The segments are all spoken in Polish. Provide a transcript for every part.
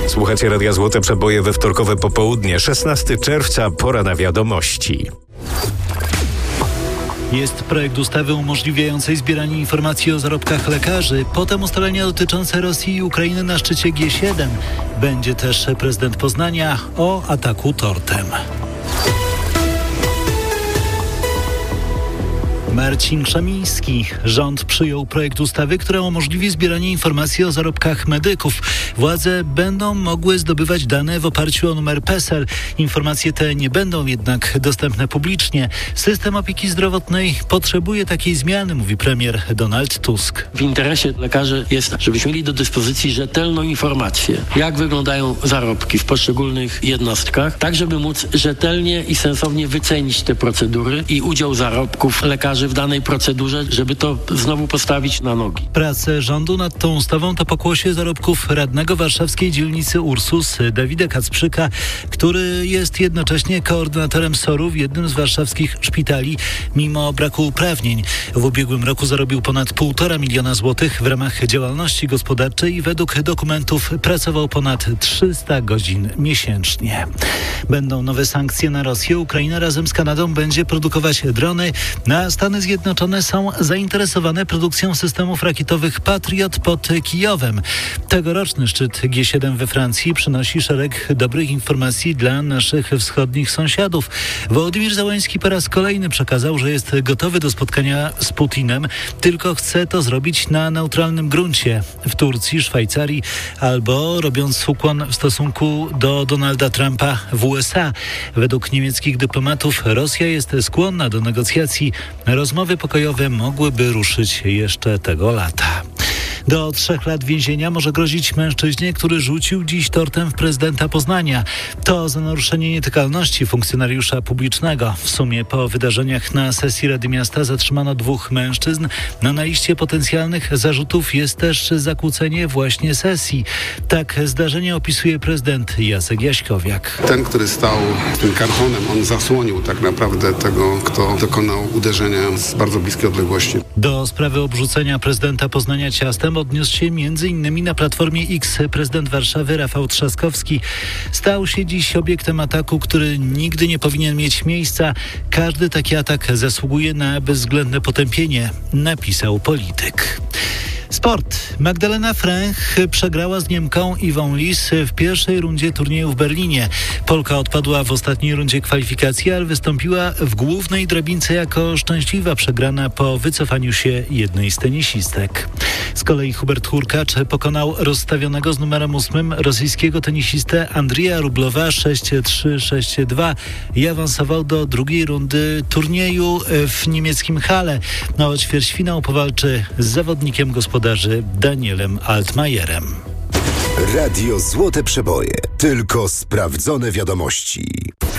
Słuchacie Radia Złote Przeboje we wtorkowe popołudnie, 16 czerwca, pora na wiadomości. Jest projekt ustawy umożliwiającej zbieranie informacji o zarobkach lekarzy, potem ustalenia dotyczące Rosji i Ukrainy na szczycie G7. Będzie też prezydent Poznania o ataku tortem. Marcin Krzemiński. Rząd przyjął projekt ustawy, która umożliwi zbieranie informacji o zarobkach medyków. Władze będą mogły zdobywać dane w oparciu o numer PESEL. Informacje te nie będą jednak dostępne publicznie. System opieki zdrowotnej potrzebuje takiej zmiany, mówi premier Donald Tusk. W interesie lekarzy jest, żebyśmy mieli do dyspozycji rzetelną informację, jak wyglądają zarobki w poszczególnych jednostkach, tak żeby móc rzetelnie i sensownie wycenić te procedury i udział zarobków lekarzy w danej procedurze, żeby to znowu postawić na nogi. Prace rządu nad tą ustawą to pokłosie zarobków radnego warszawskiej dzielnicy Ursus Dawida Kacprzyka, który jest jednocześnie koordynatorem SOR-u w jednym z warszawskich szpitali, mimo braku uprawnień. W ubiegłym roku zarobił ponad 1,5 miliona złotych w ramach działalności gospodarczej i według dokumentów pracował ponad 300 godzin miesięcznie. Będą nowe sankcje na Rosję. Ukraina razem z Kanadą będzie produkować drony. Stany Zjednoczone są zainteresowane produkcją systemów rakietowych Patriot pod Kijowem. Tegoroczny szczyt G7 we Francji przynosi szereg dobrych informacji dla naszych wschodnich sąsiadów. Wołodymyr Zełenski po raz kolejny przekazał, że jest gotowy do spotkania z Putinem, tylko chce to zrobić na neutralnym gruncie w Turcji, Szwajcarii albo robiąc ukłon w stosunku do Donalda Trumpa w USA. Według niemieckich dyplomatów Rosja jest skłonna do negocjacji. Rozmowy pokojowe mogłyby ruszyć jeszcze tego lata. Do 3 lat więzienia może grozić mężczyźnie, który rzucił dziś tortem w prezydenta Poznania. To za naruszenie nietykalności funkcjonariusza publicznego. W sumie po wydarzeniach na sesji Rady Miasta zatrzymano 2 mężczyzn. Na liście potencjalnych zarzutów jest też zakłócenie właśnie sesji. Tak zdarzenie opisuje prezydent Jacek Jaśkowiak. Ten, który stał z tym kartonem, on zasłonił tak naprawdę tego, kto dokonał uderzenia z bardzo bliskiej odległości. Do sprawy obrzucenia prezydenta Poznania ciastem odniósł się m.in. na Platformie X prezydent Warszawy Rafał Trzaskowski. Stał się dziś obiektem ataku, który nigdy nie powinien mieć miejsca. Każdy taki atak zasługuje na bezwzględne potępienie, napisał polityk. Sport. Magdalena Fręch przegrała z Niemką Iwą Lis w pierwszej rundzie turnieju w Berlinie. Polka odpadła w ostatniej rundzie kwalifikacji, ale wystąpiła w głównej drabince jako szczęśliwa przegrana po wycofaniu się jednej z tenisistek. Z kolei Hubert Hurkacz pokonał rozstawionego z numerem 8 rosyjskiego tenisistę Andrija Rublowa 6-3, 6-2 i awansował do drugiej rundy turnieju w niemieckim Halle. O ćwierćfinał powalczy z zawodnikiem gospodarzy Danielem Altmajerem. Radio Złote Przeboje. Tylko sprawdzone wiadomości.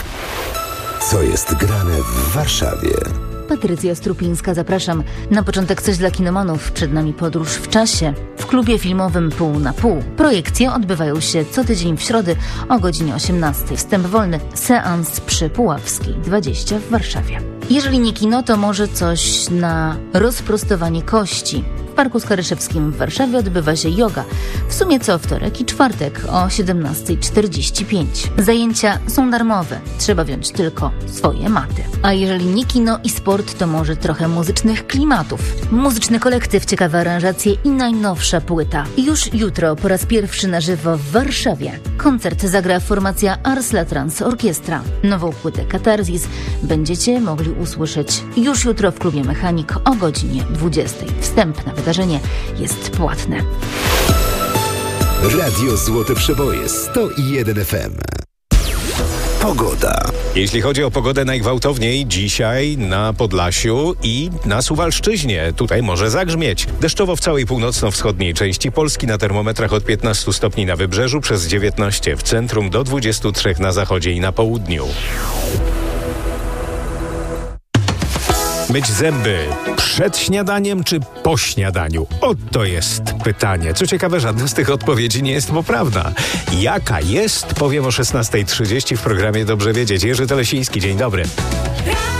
Co jest grane w Warszawie? Patrycja Strupińska, zapraszam. Na początek coś dla kinomanów. Przed nami podróż w czasie. W klubie filmowym Pół na Pół. Projekcje odbywają się co tydzień w środę o godzinie 18. Wstęp wolny. Seans przy Puławskiej 20 w Warszawie. Jeżeli nie kino, to może coś na rozprostowanie kości. W Parku Skaryszewskim w Warszawie odbywa się yoga. W sumie co wtorek i czwartek o 17:45. Zajęcia są darmowe. Trzeba wziąć tylko swoje maty. A jeżeli nie kino i sport, to może trochę muzycznych klimatów. Muzyczny kolektyw, ciekawe aranżacje i najnowsza płyta. Już jutro po raz pierwszy na żywo w Warszawie. Koncert zagra formacja Ars Latrans Orkiestra. Nową płytę Katarzis będziecie mogli usłyszeć już jutro w klubie Mechanik o godzinie 20. Wstęp na wydarzenie jest płatne. Radio Złote Przeboje 101 FM. Pogoda. Jeśli chodzi o pogodę, najgwałtowniej dzisiaj na Podlasiu i na Suwalszczyźnie. Tutaj może zagrzmieć. Deszczowo w całej północno-wschodniej części Polski, na termometrach od 15 stopni na wybrzeżu, przez 19 w centrum, do 23 na zachodzie i na południu. Myć zęby przed śniadaniem czy po śniadaniu? Oto jest pytanie. Co ciekawe, żadna z tych odpowiedzi nie jest poprawna. Jaka jest? Powiem o 16:30 w programie Dobrze Wiedzieć. Jerzy Telesiński, dzień dobry.